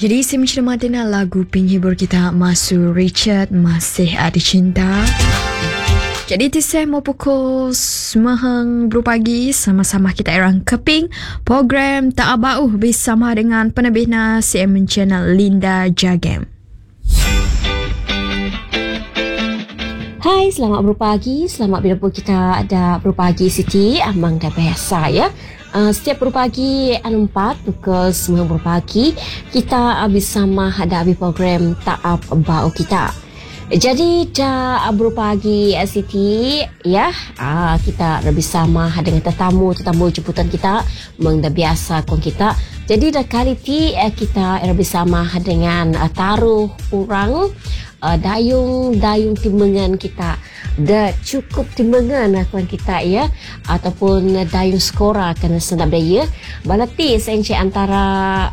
Jadi saya mencermati lagu penghibur kita Masu Richard Masih Ada Cinta. Jadi saya mau pukul 9 pagi sama-sama kita erang keping program Tak Abau bersama dengan penerbit CMN Channel Linda Jagem. Hai, selamat berpagi. Selamat bila pun kita ada berpagi Siti. Amang dah biasa ya. Setiap berpagi 4 pukul 9 berpagi kita bersama hadapi program Tak Abau kita. Jadi dah berpagi Siti ya, kita bersama dengan tetamu jemputan kita dah biasa kon kita. Jadi dah kali ti kita bersama dengan taruh orang dayung timbangan kita. Dah cukup timbangan kawan kita ya, ataupun dayung skora kena senap daya balati senci antara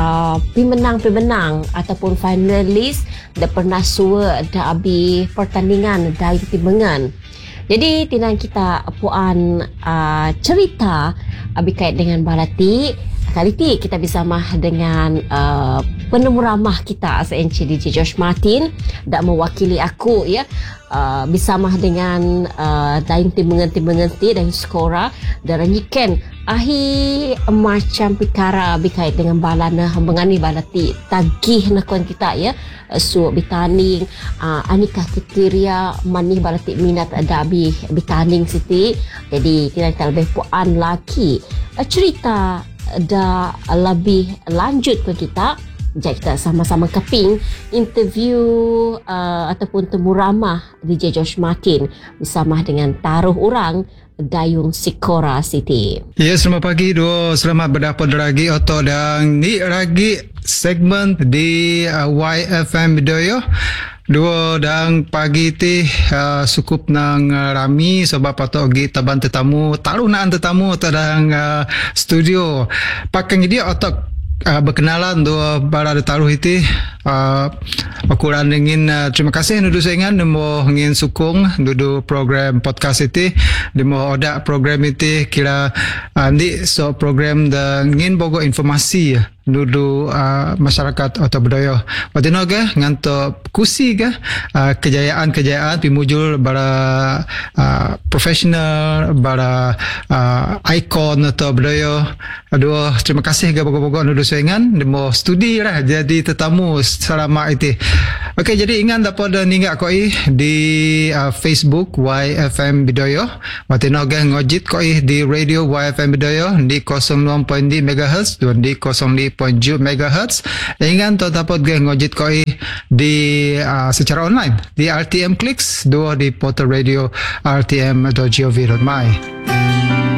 pemenang ataupun finalis dah pernah suara dah abi pertandingan dayung timbangan. Jadi tinang kita puan cerita abi kait dengan balati. Kali ini kita bersama dengan penemu ramah kita SNC DJ Josh Martin dak mewakili aku ya, bersama dengan dayung timbangan dan skora dan nyiken ahi macam perkara berkait dengan balana mengani balati tagih nakon kita ya, suap bitaning anikah kriteria manih balati minat ada bitaning Siti. Jadi kita lebih puan lagi cerita dah lebih lanjut ke kita. Jadi kita sama-sama keping interview ataupun temu ramah DJ Josh Martin bersama dengan taruh orang dayung Sikora City. Ya, selamat pagi dua. Selamat berdapat lagi atau dan ni lagi segmen di YFM Bidoyo. Dua dan pagi ti cukup nang rami sebab patut pergi taban tetamu, tarunan tetamu tadang studio. Pakai dia otak berkenalan dua para taruh itu. Aku ingin terima kasih nudu saingan demo ingin sukung nudu program podcast itu, demo oda program itu kira andi so program dan ingin bogo informasi nudu masyarakat atau budaya. Wadino ke nganto kusi ke kejayaan pimujul bara profesional bara ikon atau budaya. Aduh, terima kasih ke bogo-bogo nudu saingan demo studi lah jadi tetamu selama itu. Okey, jadi ingat dapat ninggak koi di Facebook YFM Bidoyo. Watino ke ngojit koi di radio YFM Bidoyo di 06.2 MHz dan di 05.7 MHz. Ingat dapat ke ngojit koi di secara online di RTM Clicks, dua di portal radio rtm.gov.my.